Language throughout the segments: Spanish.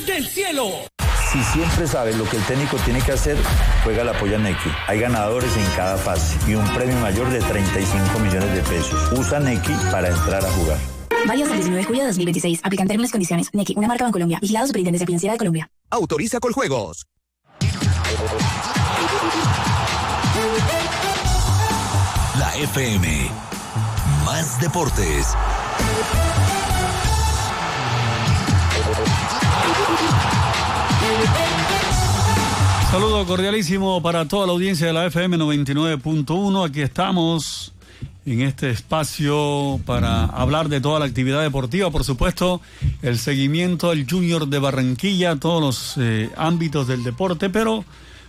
desde el cielo. Si siempre sabes lo que el técnico tiene que hacer, juega la polla Nequi. Hay ganadores en cada fase y un premio mayor de 35 millones de pesos. Usa Nequi para entrar a jugar. Válido hasta el 19 de julio de 2026. Aplican términos y condiciones. Nequi, una marca Bancolombia. Vigilado Superintendencia Financiera de Colombia. Autoriza Coljuegos. La FM. Más deportes. Saludo cordialísimo para toda la audiencia de la FM 99.1. Aquí estamos en este espacio para hablar de toda la actividad deportiva, por supuesto, el seguimiento del Junior de Barranquilla, todos los ámbitos del deporte, pero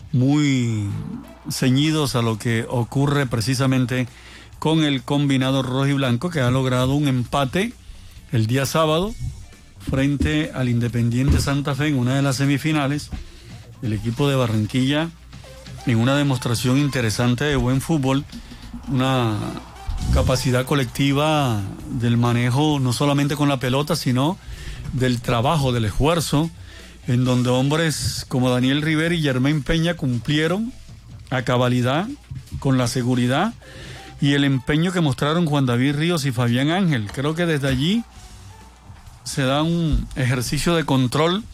muy ceñidos a lo que ocurre precisamente con el combinado rojo y blanco, que ha logrado un empate el día sábado frente al Independiente Santa Fe en una de las semifinales. El equipo de Barranquilla en una demostración interesante de buen fútbol, una capacidad colectiva del manejo no solamente con la pelota, sino del trabajo, del esfuerzo, en donde hombres como Daniel Rivera y Germán Peña cumplieron a cabalidad con la seguridad y el empeño que mostraron Juan David Ríos y Fabián Ángel. Creo que desde allí se da un ejercicio de control,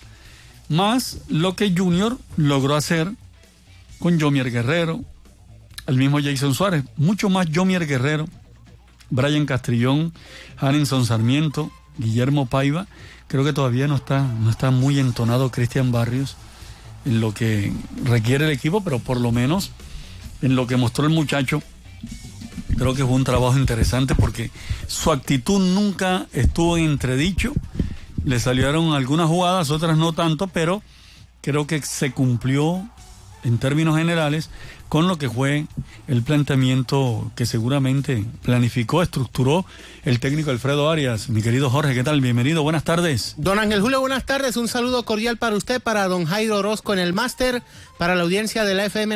más lo que Junior logró hacer con Yomier Guerrero, el mismo Jason Suárez, mucho más Yomier Guerrero, Brian Castrillón, Hanenson Sarmiento, Guillermo Paiva. Creo que todavía no está muy entonado Cristian Barrios en lo que requiere el equipo, pero por lo menos en lo que mostró el muchacho, creo que fue un trabajo interesante porque su actitud nunca estuvo en entredicho. Le salieron algunas jugadas, otras no tanto, pero creo que se cumplió en términos generales con lo que fue el planteamiento que seguramente planificó, estructuró el técnico Alfredo Arias. Mi querido Jorge, ¿qué tal? Bienvenido, buenas tardes. Don Ángel Julio, buenas tardes, un saludo cordial para usted, para don Jairo Orozco en el máster, para la audiencia de la FM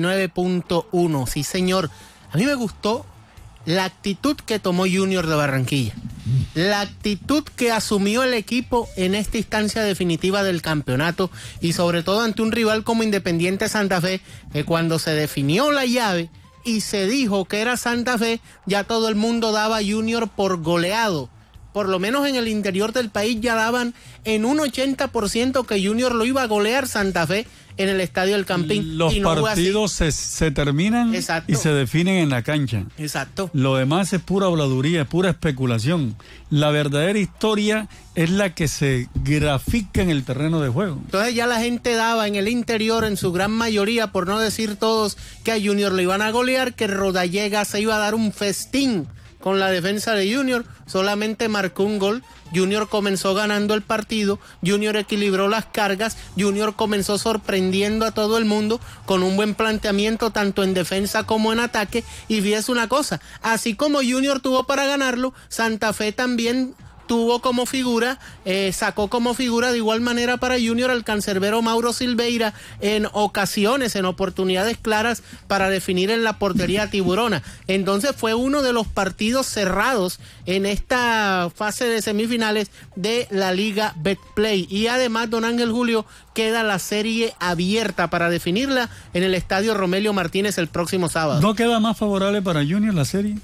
99.1. Sí, señor, a mí me gustó la actitud que tomó Junior de Barranquilla, la actitud que asumió el equipo en esta instancia definitiva del campeonato y sobre todo ante un rival como Independiente Santa Fe, que cuando se definió la llave y se dijo que era Santa Fe, ya todo el mundo daba a Junior por goleado. Por lo menos en el interior del país ya daban en un 80% que Junior lo iba a golear Santa Fe en el Estadio del Campín. Los y no partidos se terminan. Exacto. Y se definen en la cancha. Exacto. Lo demás es pura habladuría, es pura especulación. La verdadera historia es la que se grafica en el terreno de juego. Entonces ya la gente daba en el interior, en su gran mayoría, por no decir todos, que a Junior le iban a golear, que Rodallega se iba a dar un festín con la defensa de Junior. Solamente marcó un gol. Junior comenzó ganando el partido, Junior equilibró las cargas, Junior comenzó sorprendiendo a todo el mundo con un buen planteamiento tanto en defensa como en ataque. Y fíjese una cosa, así como Junior tuvo para ganarlo, Santa Fe también tuvo como figura, sacó como figura de igual manera para Junior al cancerbero Mauro Silveira en ocasiones, en oportunidades claras para definir en la portería tiburona. Entonces fue uno de los partidos cerrados en esta fase de semifinales de la Liga Betplay. Y además, don Ángel Julio, queda la serie abierta para definirla en el Estadio Romelio Martínez el próximo sábado. ¿No queda más favorable para Junior la serie?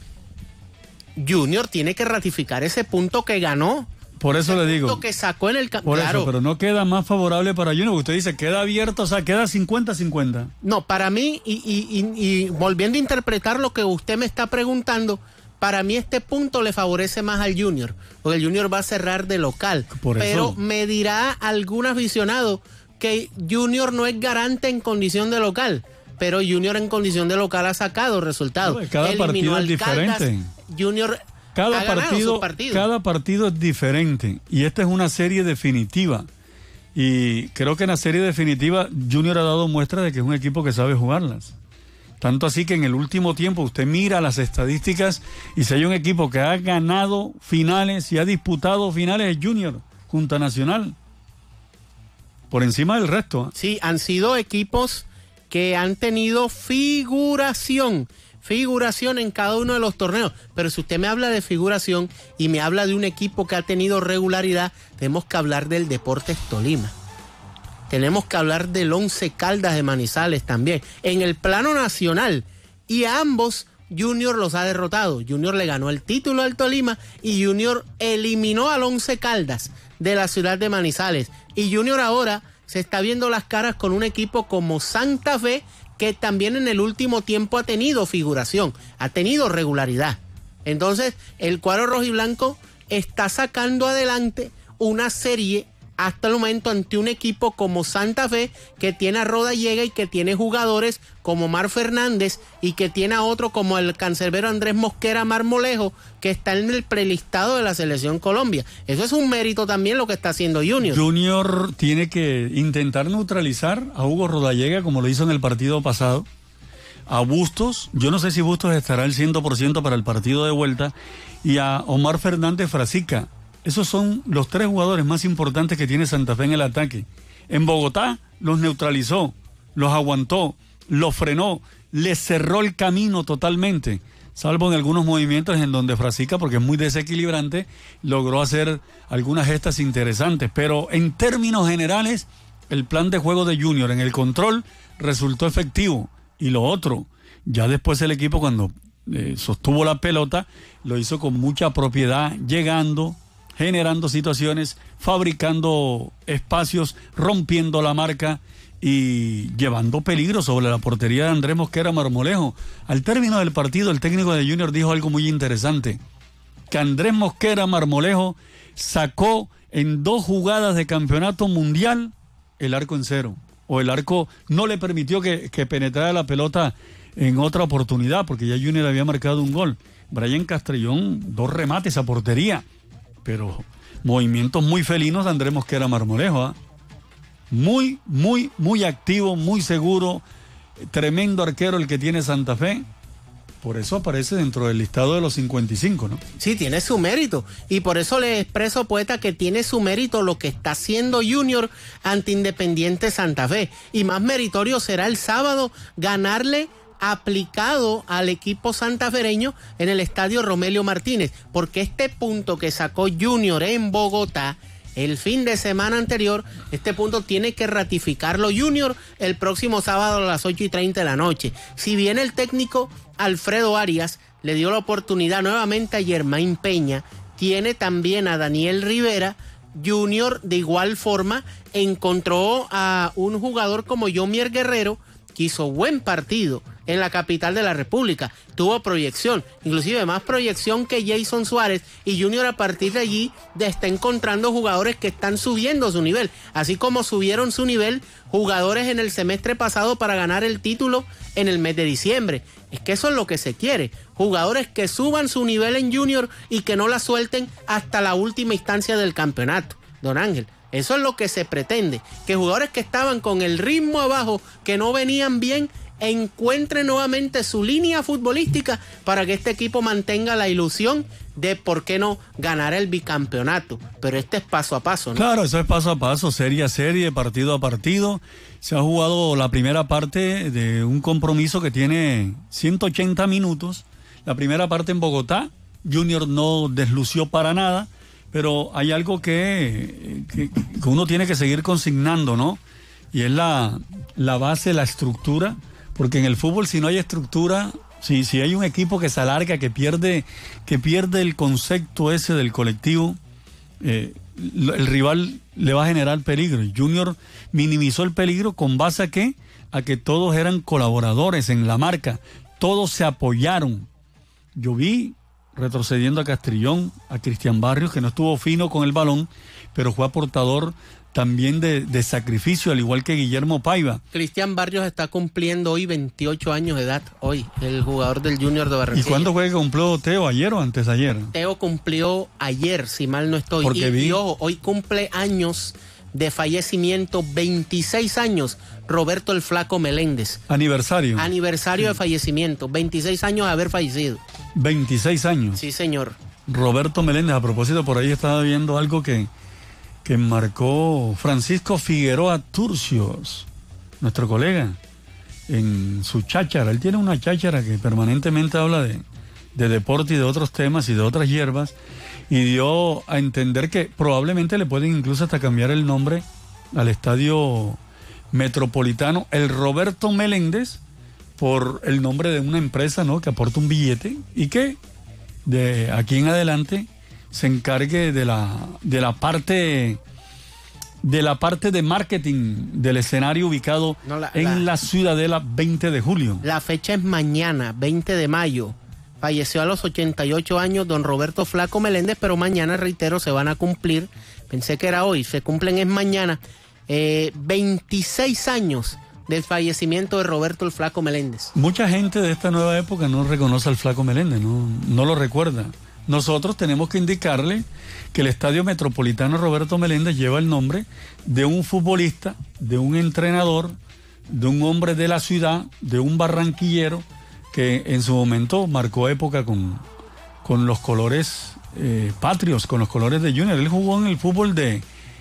Junior tiene que ratificar ese punto que ganó. Por eso le digo. Punto que sacó en el por claro. Eso, pero no queda más favorable para Junior. Usted dice, queda abierto, o sea, queda 50-50. No, para mí, y volviendo a interpretar lo que usted me está preguntando, para mí este punto le favorece más al Junior, porque el Junior va a cerrar de local. Pero me dirá algún aficionado que Junior no es garante en condición de local, pero Junior en condición de local ha sacado resultados. Cada partido es diferente. Junior cada partido es diferente y esta es una serie definitiva y creo que en la serie definitiva Junior ha dado muestra de que es un equipo que sabe jugarlas. Tanto así que en el último tiempo usted mira las estadísticas y si hay un equipo que ha ganado finales y ha disputado finales es Junior junto a Nacional por encima del resto. Sí, han sido equipos que han tenido figuración en cada uno de los torneos, pero si usted me habla de figuración y me habla de un equipo que ha tenido regularidad, tenemos que hablar del Deportes Tolima. tenemos que hablar del Once Caldas de Manizales también. En el plano nacional, y a ambos Junior los ha derrotado. Junior le ganó el título al Tolima y Junior eliminó al Once Caldas de la ciudad de Manizales. Y Junior ahora se está viendo las caras con un equipo como Santa Fe, que también en el último tiempo ha tenido figuración, ha tenido regularidad. Entonces, el cuadro rojiblanco está sacando adelante una serie hasta el momento ante un equipo como Santa Fe, que tiene a Rodallega y que tiene jugadores como Mar Fernández y que tiene a otro como el cancerbero Andrés Mosquera Marmolejo, que está en el prelistado de la Selección Colombia. Eso es un mérito también lo que está haciendo Junior. Junior tiene que intentar neutralizar a Hugo Rodallega como lo hizo en el partido pasado. A Bustos, yo no sé si Bustos estará al 100% para el partido de vuelta, y a Omar Fernández Frasica. Esos son los tres jugadores más importantes que tiene Santa Fe en el ataque. En Bogotá los neutralizó, los aguantó, los frenó, les cerró el camino totalmente, salvo en algunos movimientos en donde Frasica, porque es muy desequilibrante, logró hacer algunas gestas interesantes. Pero en términos generales, el plan de juego de Junior en el control resultó efectivo. Y lo otro, ya después el equipo cuando sostuvo la pelota, lo hizo con mucha propiedad, llegando, generando situaciones, fabricando espacios, rompiendo la marca y llevando peligro sobre la portería de Andrés Mosquera Marmolejo. Al término del partido, el técnico de Junior dijo algo muy interesante, que Andrés Mosquera Marmolejo sacó en 2 jugadas de campeonato mundial el arco en cero, o el arco no le permitió que penetrara la pelota en otra oportunidad, porque ya Junior había marcado un gol. Brian Castrillón, 2 remates a portería, pero movimientos muy felinos de Andrés Mosquera Marmolejo, ¿eh? Muy, muy, muy activo, muy seguro, tremendo arquero el que tiene Santa Fe. Por eso aparece dentro del listado de los 55, ¿no? Sí, tiene su mérito. Y por eso le expreso, poeta, que tiene su mérito lo que está haciendo Junior ante Independiente Santa Fe. Y más meritorio será el sábado ganarle aplicado al equipo santafereño en el estadio Romelio Martínez. Porque este punto que sacó Junior en Bogotá el fin de semana anterior, este punto tiene que ratificarlo Junior el próximo sábado a las 8:30 de la noche. Si bien el técnico Alfredo Arias le dio la oportunidad nuevamente a Germain Peña, tiene también a Daniel Rivera, Junior de igual forma encontró a un jugador como Yomier Guerrero, que hizo buen partido en la capital de la República, tuvo proyección, inclusive más proyección que Jason Suárez, y Junior a partir de allí está encontrando jugadores que están subiendo su nivel, así como subieron su nivel jugadores en el semestre pasado para ganar el título en el mes de diciembre. Es que eso es lo que se quiere, jugadores que suban su nivel en Junior y que no la suelten hasta la última instancia del campeonato, don Ángel. Eso es lo que se pretende, que jugadores que estaban con el ritmo abajo, que no venían bien, encuentren nuevamente su línea futbolística para que este equipo mantenga la ilusión de, ¿por qué no?, ganar el bicampeonato. Pero este es paso a paso, ¿no? Claro, eso es paso a paso, serie a serie, partido a partido. Se ha jugado la primera parte de un compromiso que tiene 180 minutos. La primera parte en Bogotá, Junior no deslució para nada, pero hay algo que uno tiene que seguir consignando, ¿no? Y es la base, la estructura, porque en el fútbol si no hay estructura, si hay un equipo que se alarga, que pierde el concepto ese del colectivo, el rival le va a generar peligro. Y Junior minimizó el peligro con base a que todos eran colaboradores en la marca, todos se apoyaron. Yo vi retrocediendo a Castrillón, a Cristian Barrios, que no estuvo fino con el balón, pero fue aportador también de sacrificio, al igual que Guillermo Paiva. Cristian Barrios está cumpliendo hoy 28 años de edad, hoy, el jugador del Junior de Barranquilla. ¿Y cuándo fue que cumplió Teo? ¿Ayer o antes de ayer? Teo cumplió ayer, si mal no estoy. Y ojo, hoy cumple años de fallecimiento, 26 años, Roberto el Flaco Meléndez. Aniversario. Aniversario de fallecimiento, 26 años de haber fallecido. 26 años. Sí, señor. Roberto Meléndez, a propósito, por ahí estaba viendo algo que marcó Francisco Figueroa Turcios, nuestro colega, en su cháchara. Él tiene una cháchara que permanentemente habla de deporte y de otros temas y de otras hierbas, y dio a entender que probablemente le pueden incluso hasta cambiar el nombre al estadio Metropolitano, el Roberto Meléndez, por el nombre de una empresa, ¿no?, que aporta un billete y que de aquí en adelante se encargue de la parte de marketing del escenario ubicado en la Ciudadela 20 de julio. La fecha es mañana, 20 de mayo. Falleció a los 88 años don Roberto Flaco Meléndez, pero mañana, reitero, se van a cumplir, pensé que era hoy, se cumplen es mañana, 26 años del fallecimiento de Roberto el Flaco Meléndez. Mucha gente de esta nueva época no reconoce al Flaco Meléndez, no lo recuerda. Nosotros tenemos que indicarle que el Estadio Metropolitano Roberto Meléndez lleva el nombre de un futbolista, de un entrenador, de un hombre de la ciudad, de un barranquillero que en su momento marcó época con los colores patrios, con los colores de Junior. Él jugó en el fútbol de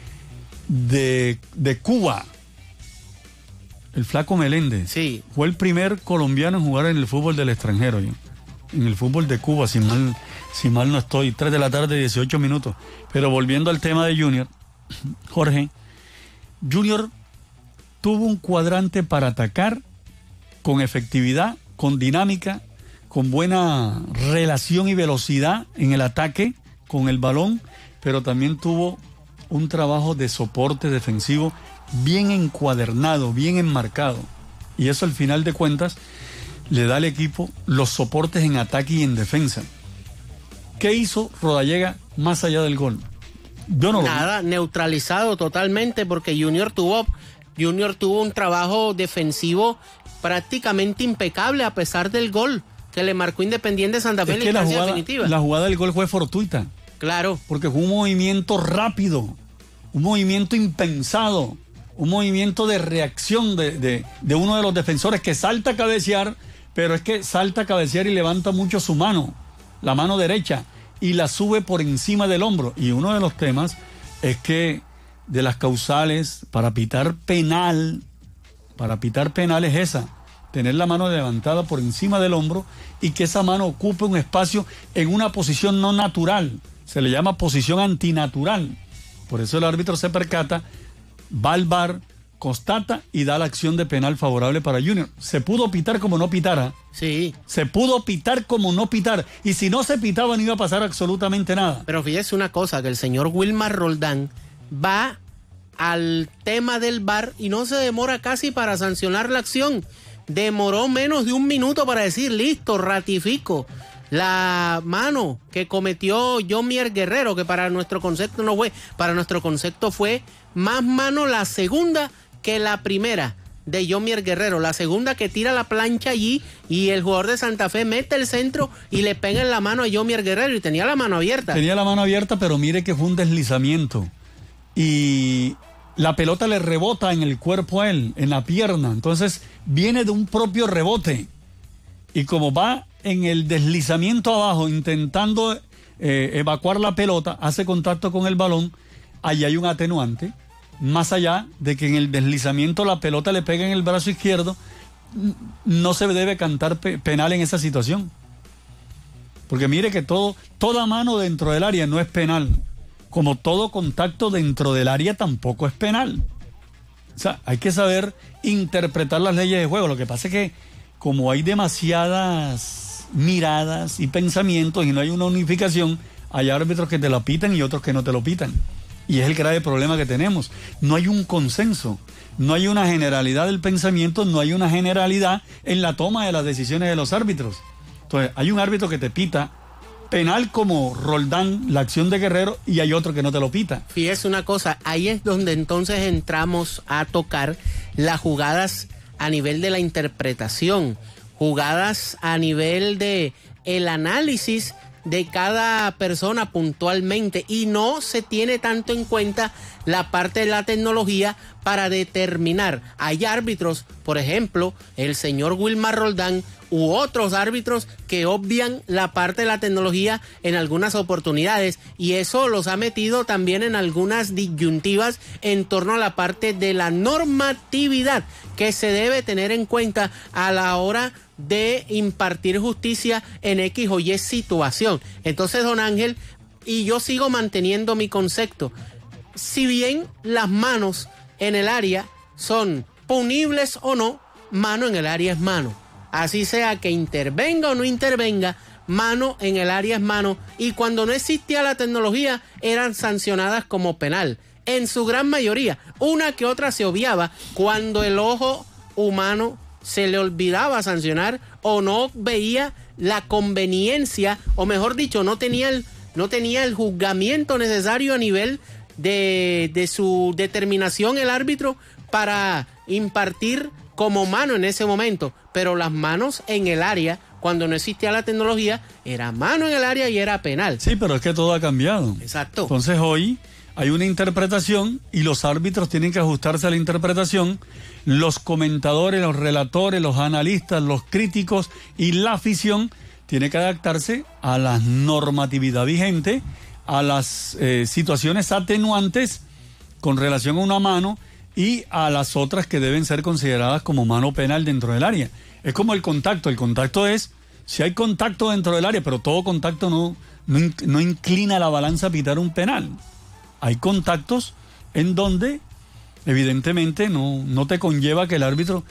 Cuba. El Flaco Meléndez. Sí. Fue el primer colombiano en jugar en el fútbol del extranjero, en el fútbol de Cuba, si mal no estoy. 3 de la tarde, 18 minutos. Pero volviendo al tema de Junior, Jorge, Junior tuvo un cuadrante para atacar con efectividad, con dinámica, con buena relación y velocidad en el ataque con el balón, pero también tuvo un trabajo de soporte defensivo bien encuadernado, bien enmarcado. Y eso al final de cuentas le da al equipo los soportes en ataque y en defensa. ¿Qué hizo Rodallega más allá del gol? Yo no Nada, neutralizado totalmente, porque Junior tuvo un trabajo defensivo prácticamente impecable a pesar del gol que le marcó Independiente Santa Fe en la instancia definitiva. La jugada del gol fue fortuita. Claro. Porque fue un movimiento rápido, un movimiento impensado, un movimiento de reacción de uno de los defensores que salta a cabecear, pero es que salta a cabecear y levanta mucho su mano, la mano derecha, y la sube por encima del hombro. Y uno de los temas es que de las causales para pitar penal es esa, tener la mano levantada por encima del hombro y que esa mano ocupe un espacio en una posición no natural. Se le llama posición antinatural. Por eso el árbitro se percata, va al VAR, constata y da la acción de penal favorable para Junior. Se pudo pitar como no pitara. Sí. Se pudo pitar como no pitar. Y si no se pitaba no iba a pasar absolutamente nada. Pero fíjese una cosa, que el señor Wilmar Roldán va al tema del VAR y no se demora casi para sancionar la acción. Demoró menos de un minuto para decir, listo, ratifico la mano que cometió Yomier Guerrero, que para nuestro concepto no fue, para nuestro concepto fue más mano la segunda que la primera de Yomier Guerrero, la segunda que tira la plancha allí y el jugador de Santa Fe mete el centro y le pega en la mano a Yomier Guerrero y tenía la mano abierta. Tenía la mano abierta, pero mire que fue un deslizamiento y la pelota le rebota en el cuerpo a él, en la pierna, entonces viene de un propio rebote y como va en el deslizamiento abajo intentando evacuar la pelota, hace contacto con el balón, allí hay un atenuante, más allá de que en el deslizamiento la pelota le pega en el brazo izquierdo, no se debe cantar penal en esa situación, porque mire que toda mano dentro del área no es penal, como todo contacto dentro del área tampoco es penal. O sea, hay que saber interpretar las leyes de juego. Lo que pasa es que como hay demasiadas miradas y pensamientos y no hay una unificación, hay árbitros que te lo pitan y otros que no te lo pitan. Y es el grave problema que tenemos. No hay un consenso, no hay una generalidad del pensamiento, no hay una generalidad en la toma de las decisiones de los árbitros. Entonces, hay un árbitro que te pita penal como Roldán, la acción de Guerrero, y hay otro que no te lo pita. Fíjese una cosa, ahí es donde entonces entramos a tocar las jugadas a nivel de la interpretación, jugadas a nivel de el análisis de cada persona puntualmente, y no se tiene tanto en cuenta la parte de la tecnología para determinar. Hay árbitros, por ejemplo, el señor Wilmar Roldán u otros árbitros que obvian la parte de la tecnología en algunas oportunidades, y eso los ha metido también en algunas disyuntivas en torno a la parte de la normatividad que se debe tener en cuenta a la hora de impartir justicia en X o Y situación. Entonces, don Ángel, y yo sigo manteniendo mi concepto, si bien las manos en el área son punibles o no, mano en el área es mano. Así sea que intervenga o no intervenga, mano en el área es mano. Y cuando no existía la tecnología, eran sancionadas como penal. En su gran mayoría, una que otra se obviaba cuando el ojo humano se le olvidaba sancionar o no veía la conveniencia, o mejor dicho, no tenía el juzgamiento necesario a nivel de su determinación el árbitro para impartir como mano en ese momento. Pero las manos en el área, cuando no existía la tecnología, era mano en el área y era penal. Sí, pero es que todo ha cambiado. Exacto. Entonces hoy hay una interpretación y los árbitros tienen que ajustarse a la interpretación. Los comentadores, los relatores, los analistas, los críticos y la afición tienen que adaptarse a la normatividad vigente, a las situaciones atenuantes con relación a una mano y a las otras que deben ser consideradas como mano penal dentro del área. Es como el contacto. El contacto es, si hay contacto dentro del área, pero todo contacto no inclina la balanza a pitar un penal. Hay contactos en donde evidentemente no te conlleva que el árbitro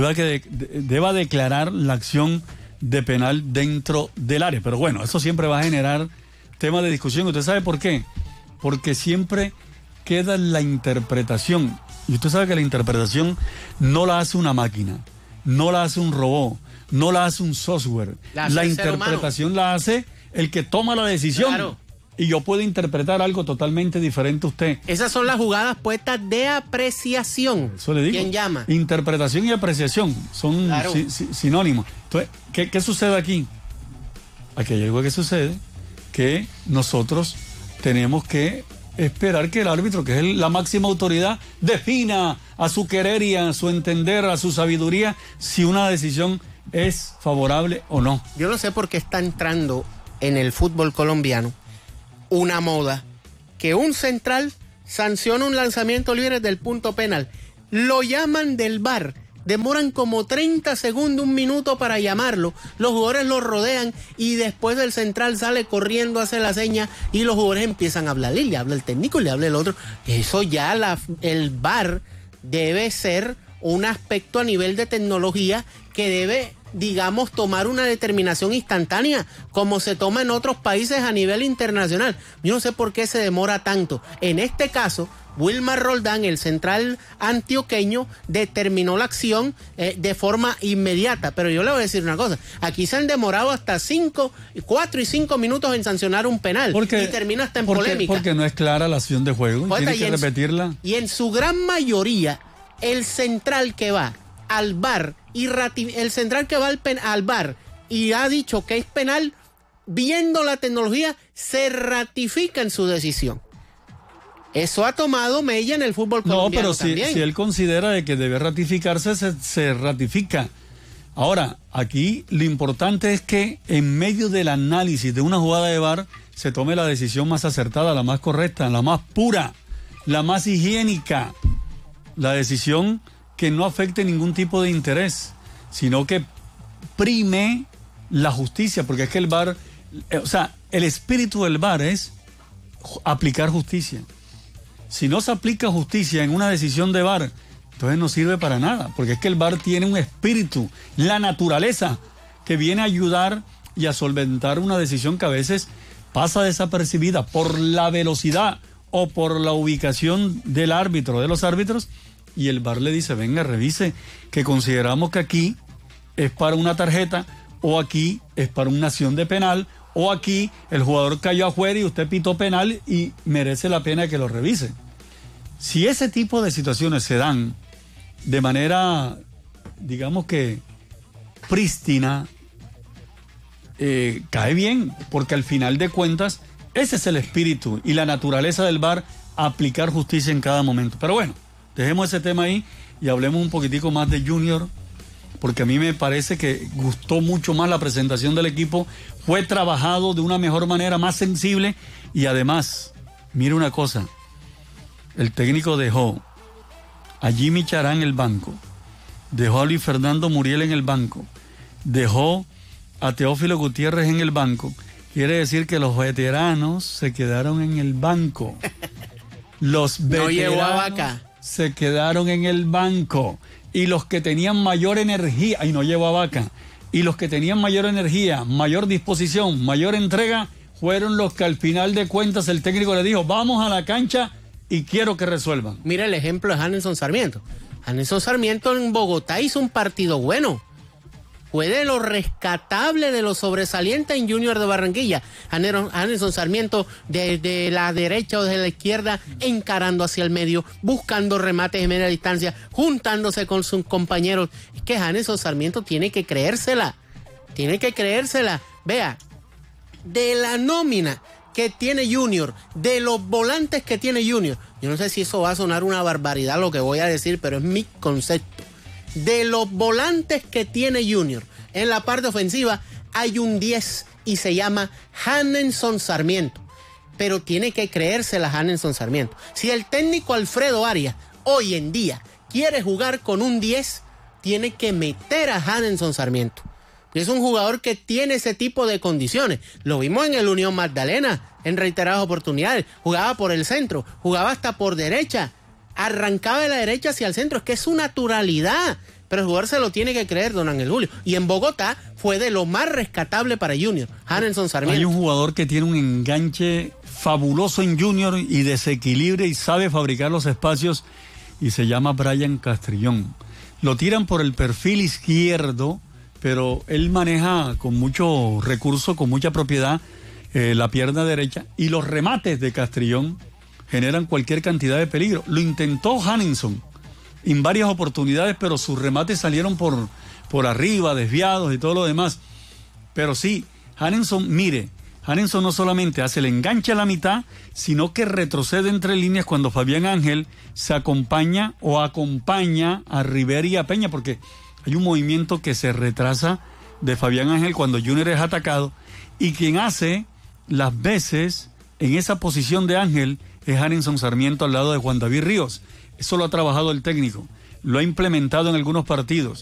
deba declarar la acción de penal dentro del área. Pero bueno, eso siempre va a generar tema de discusión. ¿Usted sabe por qué? Porque siempre queda la interpretación. Y usted sabe que la interpretación no la hace una máquina, no la hace un robot, no la hace un software. La interpretación la hace el que toma la decisión. Claro. Y yo puedo interpretar algo totalmente diferente a usted. Esas son las jugadas puestas de apreciación. Eso le digo. ¿Quién llama? Interpretación y apreciación son Claro. sinónimos. Entonces, ¿qué sucede aquí? Aquí hay algo que sucede, que nosotros tenemos que esperar que el árbitro, que es la máxima autoridad, defina a su querer y a su entender, a su sabiduría, si una decisión es favorable o no. Yo no sé por qué está entrando en el fútbol colombiano una moda que un central sanciona un lanzamiento libre del punto penal. Lo llaman del VAR. Demoran como 30 segundos, un minuto para llamarlo. Los jugadores lo rodean y después el central sale corriendo, hace la seña y los jugadores empiezan a hablarle. Le habla el técnico y le habla el otro. Eso ya el VAR debe ser un aspecto a nivel de tecnología que debe, digamos, tomar una determinación instantánea, como se toma en otros países a nivel internacional. Yo no sé por qué se demora tanto. En este caso, Wilmar Roldán, el central antioqueño, determinó la acción de forma inmediata. Pero yo le voy a decir una cosa. Aquí se han demorado hasta 4 y 5 minutos en sancionar un penal. Y termina hasta en polémica. Porque no es clara la acción de juego. Tiene que repetirla. Y en su gran mayoría, el central que va al VAR el central que va al VAR y ha dicho que es penal, viendo la tecnología, se ratifica en su decisión. Eso ha tomado mella en el fútbol colombiano. No, pero si él considera de que debe ratificarse, se ratifica. Ahora, aquí lo importante es que en medio del análisis de una jugada de VAR se tome la decisión más acertada, la más correcta, la más pura, la más higiénica, la decisión que no afecte ningún tipo de interés, sino que prime la justicia, porque es que el VAR, el espíritu del VAR es aplicar justicia. Si no se aplica justicia en una decisión de VAR, entonces no sirve para nada, porque es que el VAR tiene un espíritu, la naturaleza, que viene a ayudar y a solventar una decisión que a veces pasa desapercibida por la velocidad o por la ubicación del árbitro, de los árbitros, y el VAR le dice, venga, revise, que consideramos que aquí es para una tarjeta, o aquí es para una acción de penal, o aquí el jugador cayó afuera y usted pitó penal y merece la pena que lo revise. Si ese tipo de situaciones se dan de manera, digamos que prístina, cae bien, porque al final de cuentas ese es el espíritu y la naturaleza del VAR, aplicar justicia en cada momento. Pero bueno, dejemos ese tema ahí y hablemos un poquitico más de Junior, porque a mí me parece que gustó mucho más la presentación del equipo, fue trabajado de una mejor manera, más sensible, y además, mire una cosa, el técnico dejó a Jimmy Chará en el banco, dejó a Luis Fernando Muriel en el banco, dejó a Teófilo Gutiérrez en el banco. Quiere decir que los veteranos se quedaron en el banco. Los veteranos se quedaron en el banco. y los que tenían mayor energía, y no llevo a Vaca, y los que tenían mayor energía, mayor disposición, mayor entrega, fueron los que al final de cuentas el técnico le dijo, vamos a la cancha y quiero que resuelvan. Mira el ejemplo de Hanelson Sarmiento. Hanelson Sarmiento en Bogotá hizo un partido bueno. Fue de lo rescatable, de lo sobresaliente en Junior de Barranquilla. Hanelson Sarmiento desde la derecha o desde la izquierda, encarando hacia el medio, buscando remates de media distancia, juntándose con sus compañeros. Es que Hanelson Sarmiento tiene que creérsela. Tiene que creérsela. Vea, de la nómina que tiene Junior, de los volantes que tiene Junior, yo no sé si eso va a sonar una barbaridad lo que voy a decir, pero es mi concepto. De los volantes que tiene Junior en la parte ofensiva, hay un 10 y se llama Hanelson Sarmiento. Pero tiene que creérsela Hanelson Sarmiento. Si el técnico Alfredo Arias hoy en día quiere jugar con un 10, tiene que meter a Hanelson Sarmiento. Es un jugador que tiene ese tipo de condiciones. Lo vimos en el Unión Magdalena en reiteradas oportunidades. Jugaba por el centro, jugaba hasta por derecha. Arrancaba de la derecha hacia el centro, es que es su naturalidad, pero el jugador se lo tiene que creer, don Ángel Julio. Y en Bogotá fue de lo más rescatable para Junior, Hanelson Sarmiento. Hay un jugador que tiene un enganche fabuloso en Junior y desequilibra y sabe fabricar los espacios y se llama Brian Castrillón. Lo tiran por el perfil izquierdo, pero él maneja con mucho recurso, con mucha propiedad la pierna derecha y los remates de Castrillón generan cualquier cantidad de peligro. Lo intentó Hanelson en varias oportunidades, pero sus remates salieron por arriba, desviados y todo lo demás. Pero sí, Hanelson no solamente hace el enganche a la mitad, sino que retrocede entre líneas cuando Fabián Ángel se acompaña a Rivera y a Peña, porque hay un movimiento que se retrasa de Fabián Ángel cuando Junior es atacado, y quien hace las veces en esa posición de Ángel es Hanelson Sarmiento al lado de Juan David Ríos. Eso lo ha trabajado el técnico, lo ha implementado en algunos partidos.